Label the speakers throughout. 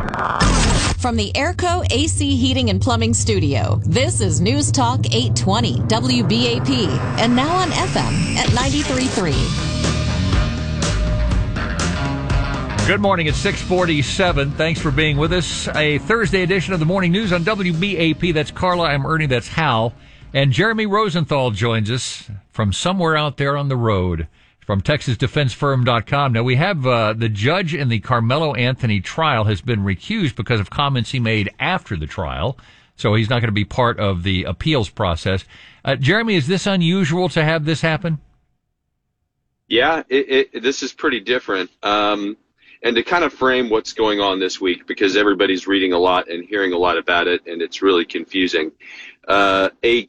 Speaker 1: From the Airco AC Heating and Plumbing Studio, this is News Talk 820 WBAP, and now on FM at 93.3.
Speaker 2: Good morning. It's 6:47. Thanks for being with us. A Thursday edition of the Morning News on WBAP. That's Carla. I'm Ernie. That's Hal. And Jeremy Rosenthal joins us from somewhere out there on the road from TexasDefenseFirm.com. Now, we have the judge in the Carmelo Anthony trial has been recused because of comments he made after the trial. So he's not going to be part of the appeals process. Jeremy, is this unusual to have this happen?
Speaker 3: Yeah, this is pretty different. And to kind of frame what's going on this week, because everybody's reading a lot and hearing a lot about it, and it's really confusing. A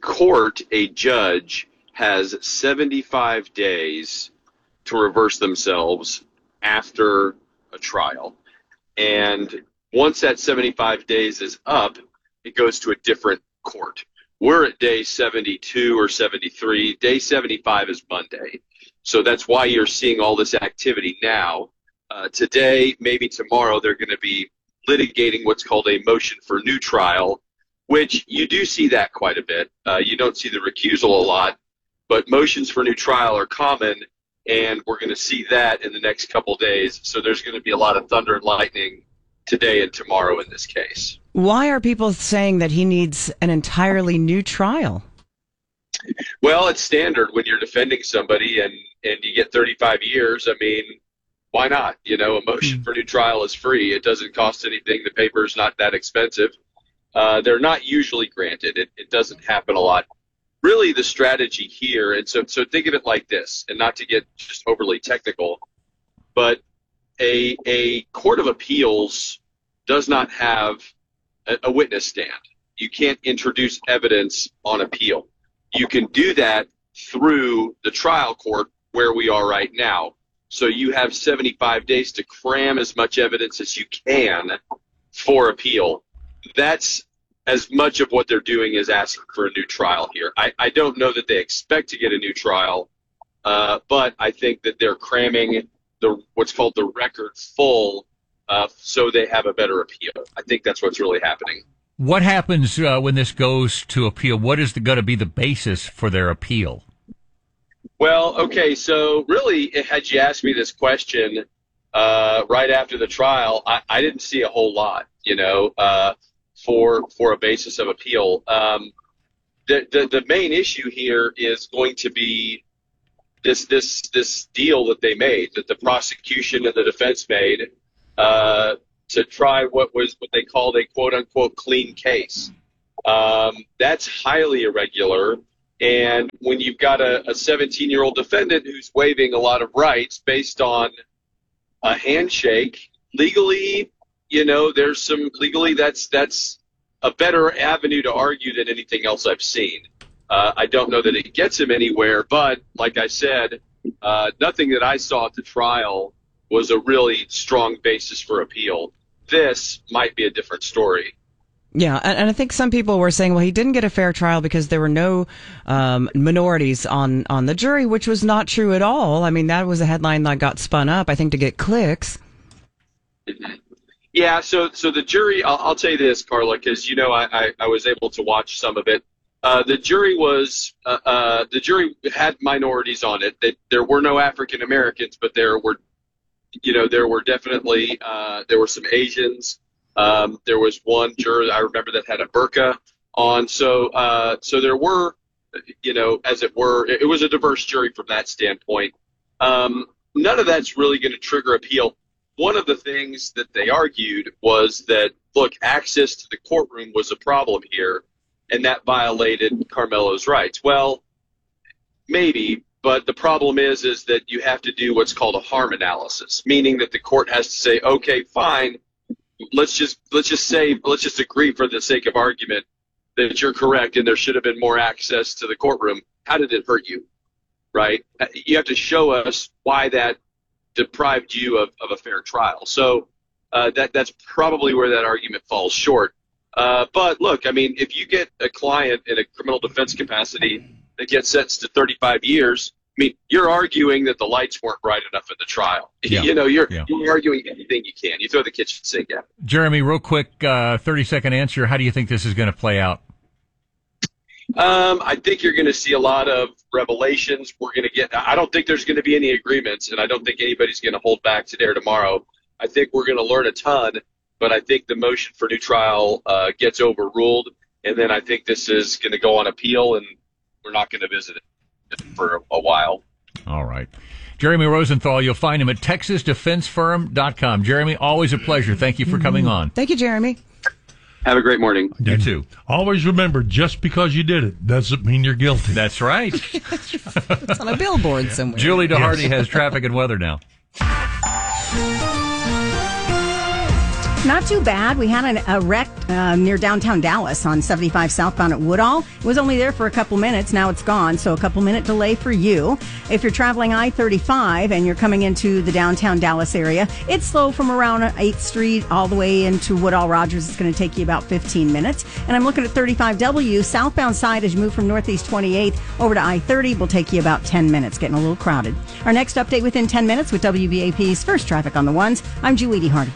Speaker 3: judge has 75 days to reverse themselves after a trial. And once that 75 days is up, it goes to a different court. We're at day 72 or 73. Day 75 is Monday. So that's why you're seeing all this activity now. Today, maybe tomorrow, they're going to be litigating what's called a motion for new trial, which you do see that quite a bit. You don't see the recusal a lot, but motions for new trial are common, and we're going to see that in the next couple days. So there's going to be a lot of thunder and lightning today and tomorrow in this case.
Speaker 4: Why are people saying that he needs an entirely new trial?
Speaker 3: Well, it's standard when you're defending somebody and you get 35 years. I mean, why not? You know, a motion for new trial is free. It doesn't cost anything. The paper's not that expensive. They're not usually granted. It doesn't happen a lot. Really, the strategy here, and so think of it like this, and not to get just overly technical, but a court of appeals does not have a witness stand. You can't introduce evidence on appeal. You can do that through the trial court where we are right now. So you have 75 days to cram as much evidence as you can for appeal. That's as much of what they're doing is asking for a new trial here. I don't know that they expect to get a new trial, but I think that they're cramming what's called the record full so they have a better appeal. I think that's what's really happening.
Speaker 2: What happens when this goes to appeal? What is going to be the basis for their appeal?
Speaker 3: Well, okay, so really, had you asked me this question right after the trial, I didn't see a whole lot, for a basis of appeal. The main issue here is going to be this deal that they made, that the prosecution and the defense made to try what they called a quote-unquote clean case. That's highly irregular, and when you've got a 17-year-old defendant who's waiving a lot of rights based on a handshake, legally, that's a better avenue to argue than anything else I've seen. I don't know that it gets him anywhere, but like I said, nothing that I saw at the trial was a really strong basis for appeal. This might be a different story.
Speaker 4: Yeah, and I think some people were saying, well, he didn't get a fair trial because there were no minorities on the jury, which was not true at all. I mean, that was a headline that got spun up, I think, to get clicks.
Speaker 3: Yeah, so the jury, I'll tell you this, Carla, because, I was able to watch some of it. The jury had minorities on it. There were no African Americans, but there were definitely there were some Asians. There was one juror I remember that had a burqa on. So there were, as it were, it was a diverse jury from that standpoint. None of that's really going to trigger appeal. One of the things that they argued was that, look, access to the courtroom was a problem here, and that violated Carmelo's rights. Well, maybe, but the problem is that you have to do what's called a harm analysis, meaning that the court has to say, okay, fine, let's just agree for the sake of argument that you're correct and there should have been more access to the courtroom. How did it hurt you, right? You have to show us why that deprived you of a fair trial. So that's probably where that argument falls short. But look, I mean, if you get a client in a criminal defense capacity that gets sentenced to 35 years, mean, you're arguing that the lights weren't bright enough at the trial.
Speaker 2: Yeah.
Speaker 3: You're arguing anything you can. You throw the kitchen sink at it.
Speaker 2: Jeremy, real quick, 30-second answer. How do you think this is going to play out?
Speaker 3: I think you're going to see a lot of revelations. I don't think there's going to be any agreements, and I don't think anybody's going to hold back today or tomorrow. I think we're going to learn a ton, but I think the motion for new trial gets overruled, and then I think this is going to go on appeal, and we're not going to visit it for a while. All right. Jeremy Rosenthal, you'll find him at TexasDefenseFirm.com. Jeremy, always a pleasure. Thank you for coming on.
Speaker 4: Thank you, Jeremy.
Speaker 3: Have a great morning.
Speaker 2: You too.
Speaker 5: Always remember, just because you did it doesn't mean you're guilty.
Speaker 2: That's right.
Speaker 4: It's on a billboard somewhere.
Speaker 2: Julie DeHardy has traffic and weather now.
Speaker 6: Not too bad. We had a wreck near downtown Dallas on 75 southbound at Woodall. It was only there for a couple minutes. Now it's gone, so a couple-minute delay for you. If you're traveling I-35 and you're coming into the downtown Dallas area, it's slow from around 8th Street all the way into Woodall Rogers. It's going to take you about 15 minutes. And I'm looking at 35W. Southbound side as you move from Northeast 28th over to I-30 will take you about 10 minutes, getting a little crowded. Our next update within 10 minutes with WBAP's First Traffic on the Ones. I'm Julie DeHardy.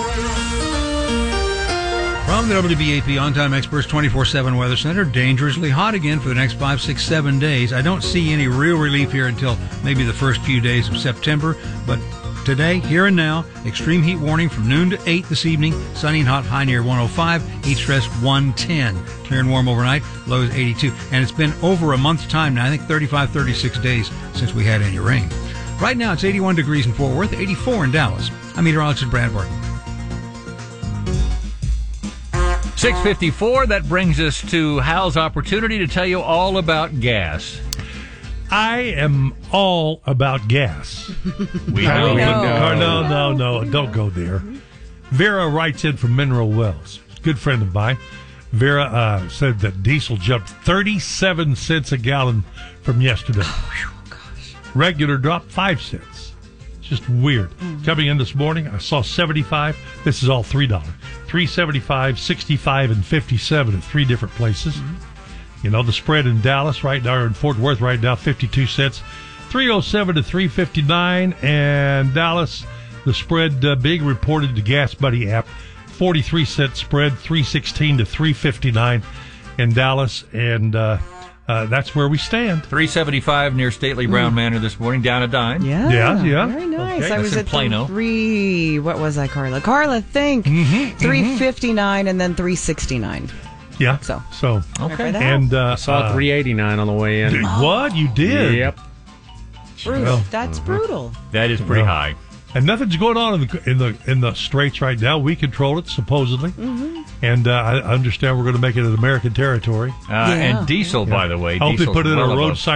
Speaker 7: From the WBAP On-Time Experts 24/7 Weather Center, dangerously hot again for the next 5, 6, 7 days. I don't see any real relief here until maybe the first few days of September, but today, here and now, extreme heat warning from noon to 8 this evening. Sunny and hot, high near 105, heat stress 110. Clear and warm overnight, low is 82. And it's been over a month's time now, I think 35, 36 days since we had any rain. Right now, it's 81 degrees in Fort Worth, 84 in Dallas. I'm meteorologist Brad Barton.
Speaker 2: 6:54, that brings us to Hal's opportunity to tell you all about gas.
Speaker 5: I am all about gas.
Speaker 2: We
Speaker 5: No,
Speaker 2: know.
Speaker 5: no, don't go there. Vera writes in from Mineral Wells. Good friend of mine. Vera said that diesel jumped 37 cents a gallon from yesterday. Regular dropped 5 cents. It's just weird. Coming in this morning, I saw 75. This is all $3. $3.75, $65, and $57 at 3 different places. You know, the spread in Dallas right now, or in Fort Worth right now, 52 cents. $3.07 to $3.59. And Dallas, the spread being reported to Gas Buddy app, 43-cent spread, $3.16 to $3.59 in Dallas. And that's where we stand.
Speaker 2: $3.75 near Stately Brown Manor this morning, down a dime.
Speaker 5: Yeah.
Speaker 4: Very nice.
Speaker 2: Okay,
Speaker 4: I was
Speaker 2: that's in
Speaker 4: at
Speaker 2: Plano.
Speaker 4: What was I, Carla? Carla, think. $3.59 and then $3.69.
Speaker 5: Yeah.
Speaker 4: So.
Speaker 2: Okay.
Speaker 5: And
Speaker 8: I saw $3.89 on the way in.
Speaker 5: What? You did?
Speaker 8: Yep.
Speaker 4: Brutal.
Speaker 5: Well,
Speaker 4: That's brutal.
Speaker 2: That is pretty high.
Speaker 5: And nothing's going on in the straits right now. We control it, supposedly. And I understand we're going to make it an American territory.
Speaker 2: And diesel, by the way.
Speaker 5: I hope they
Speaker 2: diesel's
Speaker 5: put it in
Speaker 2: well
Speaker 5: a
Speaker 2: above
Speaker 5: roadside